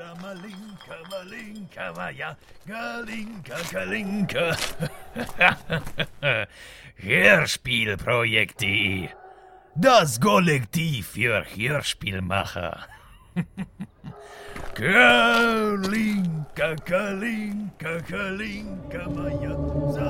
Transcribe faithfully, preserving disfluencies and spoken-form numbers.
Malinka, Malinka, Maja, Galinka, Galinka. Hörspielprojekt.de, das Kollektiv für Hörspielmacher. Kalinka, Kalinka, Kalinka, Maja.